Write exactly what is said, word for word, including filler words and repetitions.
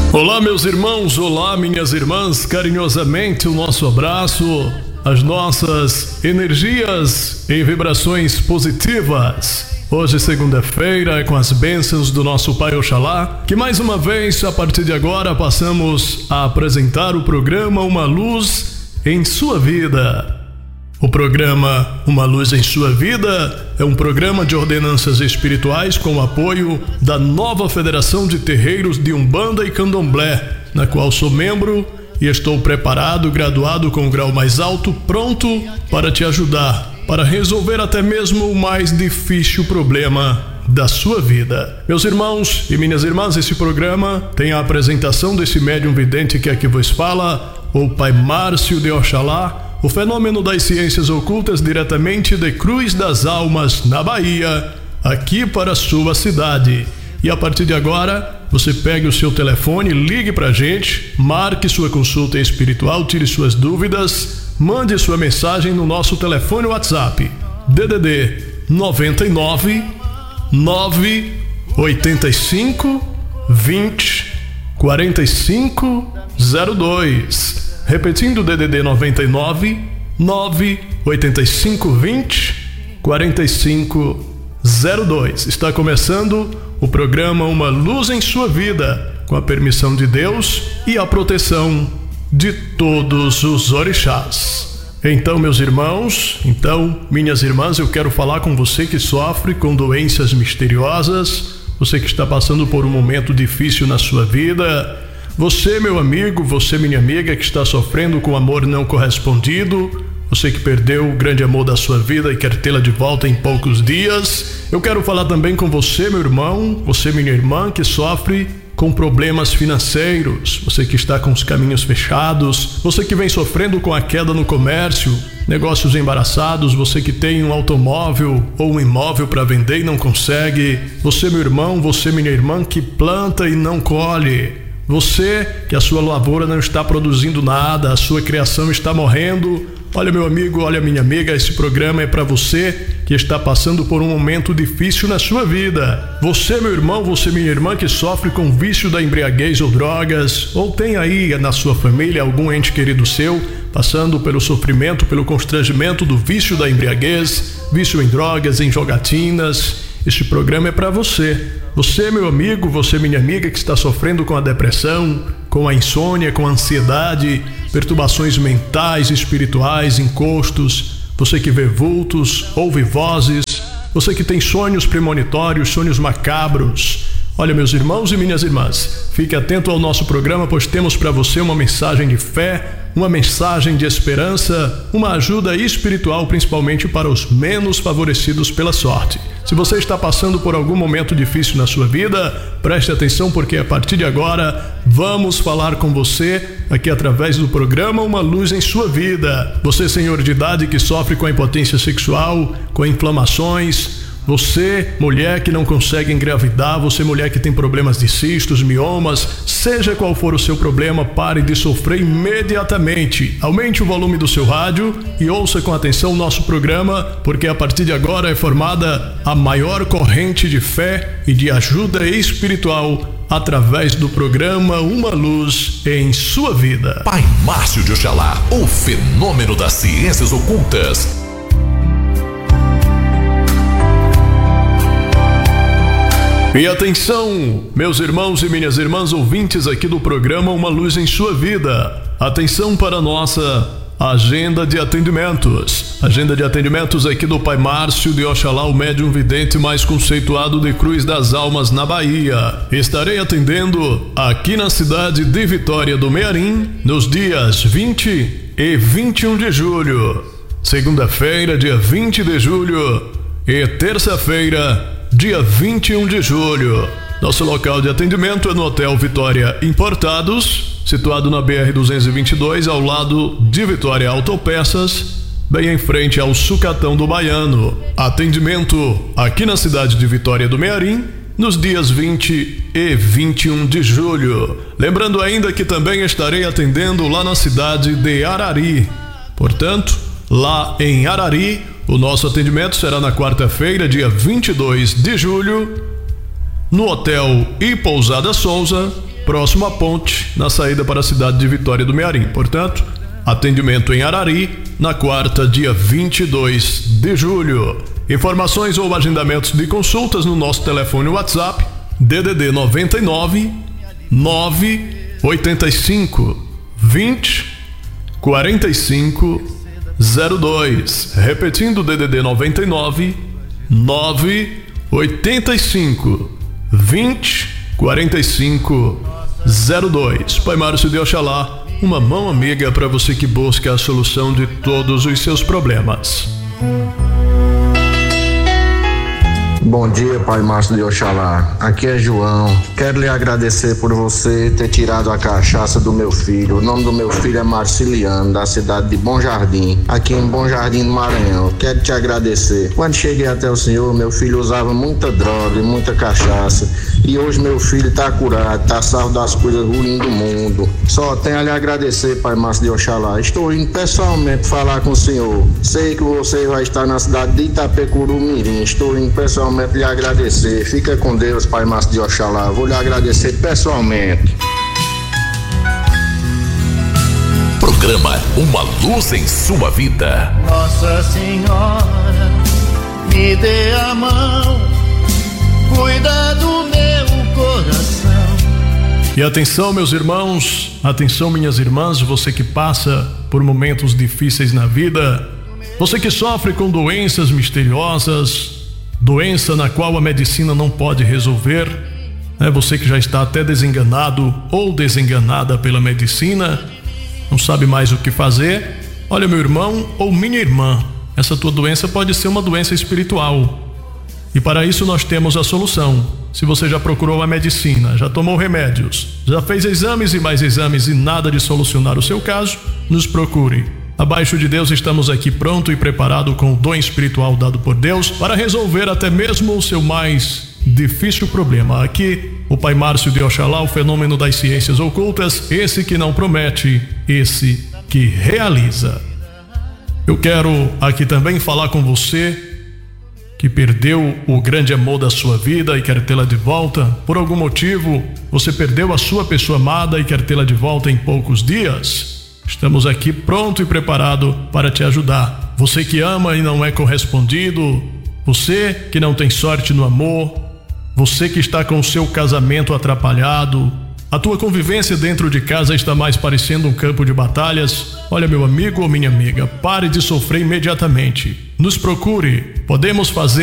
Olá, meus irmãos, olá, minhas irmãs, carinhosamente o nosso abraço, as nossas energias e vibrações positivas. Hoje, segunda-feira, é com as bênçãos do nosso Pai Oxalá, que mais uma vez, a partir de agora, passamos a apresentar o programa Uma Luz em Sua Vida. O programa Uma Luz em Sua Vida é um programa de ordenanças espirituais com o apoio da nova Federação de Terreiros de Umbanda e Candomblé, na qual sou membro e estou preparado, graduado com o grau mais alto, pronto para te ajudar, para resolver até mesmo o mais difícil problema da sua vida. Meus irmãos e minhas irmãs, esse programa tem a apresentação desse médium vidente que aqui vos fala, o Pai Márcio de Oxalá, o fenômeno das ciências ocultas diretamente de Cruz das Almas, na Bahia, aqui para a sua cidade. E a partir de agora, você pegue o seu telefone, ligue pra gente, marque sua consulta espiritual, tire suas dúvidas, mande sua mensagem no nosso telefone WhatsApp, D D D noventa e nove, nove oito cinco, vinte, quarenta e cinco, zero dois. Repetindo, D D D noventa e nove, nove oito cinco, vinte, quarenta e cinco, zero dois. Está começando o programa Uma Luz em Sua Vida, com a permissão de Deus e a proteção de todos os orixás. Então, meus irmãos, então, minhas irmãs, eu quero falar com você que sofre com doenças misteriosas, você que está passando por um momento difícil na sua vida. Você, meu amigo, você, minha amiga, que está sofrendo com amor não correspondido, você que perdeu o grande amor da sua vida e quer tê-la de volta em poucos dias. Eu quero falar também com você, meu irmão, você, minha irmã, que sofre com problemas financeiros, você que está com os caminhos fechados, você que vem sofrendo com a queda no comércio, negócios embaraçados, você que tem um automóvel ou um imóvel para vender e não consegue, você, meu irmão, você, minha irmã, que planta e não colhe. Você, que a sua lavoura não está produzindo nada, a sua criação está morrendo. Olha, meu amigo, olha, minha amiga, esse programa é para você que está passando por um momento difícil na sua vida. Você, meu irmão, você, minha irmã, que sofre com vício da embriaguez ou drogas, ou tem aí na sua família algum ente querido seu passando pelo sofrimento, pelo constrangimento do vício da embriaguez, vício em drogas, em jogatinas. Este programa é para você. Você, meu amigo, você, minha amiga, que está sofrendo com a depressão, com a insônia, com a ansiedade, perturbações mentais, espirituais, encostos, você que vê vultos, ouve vozes, você que tem sonhos premonitórios, sonhos macabros. Olha, meus irmãos e minhas irmãs, fique atento ao nosso programa, pois temos para você uma mensagem de fé, uma mensagem de esperança, uma ajuda espiritual, principalmente para os menos favorecidos pela sorte. Se você está passando por algum momento difícil na sua vida, preste atenção, porque a partir de agora vamos falar com você aqui através do programa Uma Luz em Sua Vida. Você, senhor de idade, que sofre com a impotência sexual, com inflamações. Você, mulher que não consegue engravidar, você, mulher que tem problemas de cistos, miomas, seja qual for o seu problema, pare de sofrer imediatamente. Aumente o volume do seu rádio e ouça com atenção o nosso programa, porque a partir de agora é formada a maior corrente de fé e de ajuda espiritual através do programa Uma Luz em Sua Vida. Pai Márcio de Oxalá, o fenômeno das ciências ocultas. E atenção, meus irmãos e minhas irmãs ouvintes aqui do programa Uma Luz em Sua Vida. Atenção para a nossa agenda de atendimentos. Agenda de atendimentos aqui do Pai Márcio de Oxalá, o médium vidente mais conceituado de Cruz das Almas, na Bahia. Estarei atendendo aqui na cidade de Vitória do Mearim nos dias vinte e vinte e um de julho. Segunda-feira, dia vinte de julho, e terça-feira, dia vinte e um de julho. Nosso local de atendimento é no Hotel Vitória Importados, situado na B R duzentos e vinte e dois, ao lado de Vitória Autopeças, bem em frente ao Sucatão do Baiano. Atendimento aqui na cidade de Vitória do Mearim, nos dias vinte e vinte e um de julho. Lembrando ainda que também estarei atendendo lá na cidade de Arari. Portanto, lá em Arari, o nosso atendimento será na quarta-feira, dia vinte e dois de julho, no Hotel e Pousada Souza, próximo à ponte, na saída para a cidade de Vitória do Mearim. Portanto, atendimento em Arari, na quarta, dia vinte e dois de julho. Informações ou agendamentos de consultas no nosso telefone WhatsApp, D D D noventa e nove, nove oitenta e cinco, vinte, quarenta e cinco, zero dois. Repetindo, D D D noventa e nove, nove oitenta e cinco, vinte, quarenta e cinco, zero dois. Pai Márcio de Oxalá, uma mão amiga para você que busca a solução de todos os seus problemas. Bom dia, Pai Márcio de Oxalá. Aqui é João. Quero lhe agradecer por você ter tirado a cachaça do meu filho. O nome do meu filho é Marciliano, da cidade de Bom Jardim, aqui em Bom Jardim do Maranhão. Quero te agradecer. Quando cheguei até o senhor, meu filho usava muita droga e muita cachaça. E hoje meu filho está curado, está salvo das coisas ruins do mundo. Só tenho a lhe agradecer, Pai Márcio de Oxalá. Estou indo pessoalmente falar com o senhor. Sei que você vai estar na cidade de Itapecuru Mirim. Estou indo pessoalmente lhe agradecer. Fica com Deus, Pai Márcio de Oxalá. Vou lhe agradecer pessoalmente. Programa Uma Luz em Sua Vida. Nossa Senhora, me dê a mão, cuida do meu coração. E atenção, meus irmãos, atenção, minhas irmãs, você que passa por momentos difíceis na vida, você que sofre com doenças misteriosas, doença na qual a medicina não pode resolver, né? Você que já está até desenganado ou desenganada pela medicina, não sabe mais o que fazer. Olha, meu irmão ou minha irmã, essa tua doença pode ser uma doença espiritual. E para isso nós temos a solução. Se você já procurou a medicina, já tomou remédios, já fez exames e mais exames e nada de solucionar o seu caso, nos procure. Abaixo de Deus estamos aqui pronto e preparado com o dom espiritual dado por Deus para resolver até mesmo o seu mais difícil problema. Aqui, o Pai Márcio de Oxalá, o fenômeno das ciências ocultas, esse que não promete, esse que realiza. Eu quero aqui também falar com você que perdeu o grande amor da sua vida e quer tê-la de volta. Por algum motivo, você perdeu a sua pessoa amada e quer tê-la de volta em poucos dias. Estamos aqui pronto e preparado para te ajudar. Você que ama e não é correspondido, você que não tem sorte no amor, você que está com o seu casamento atrapalhado, a tua convivência dentro de casa está mais parecendo um campo de batalhas. Olha, meu amigo ou minha amiga, pare de sofrer imediatamente. Nos procure, podemos fazer